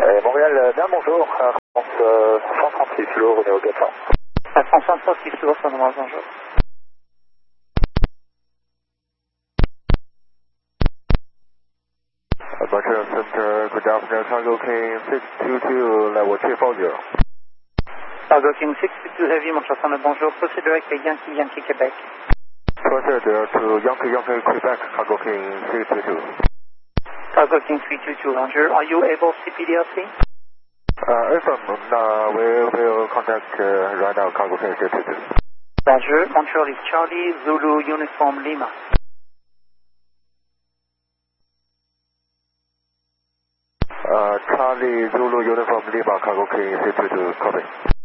Montréal, bien bonjour, France 136 lourd, René 400. France 136 lourd, Saint-Domingue, bonjour. Montreal Center, good afternoon, Cargo King 622, level 340. Cargo King 622 Heavy, Montreal Saint-Domingue, bonjour. Proceed direct to Yankee, Yankee, Quebec. Proceed to Yankee, Yankee, Quebec, Cargo King 322. Cargo King 322, Roger. Are you able CPDLC? We will contact right now, Cargo King 322. Roger. Montreal is Charlie, Zulu, Uniform, Lima. Charlie, Zulu, Uniform, Lima, Cargo King 322, copy.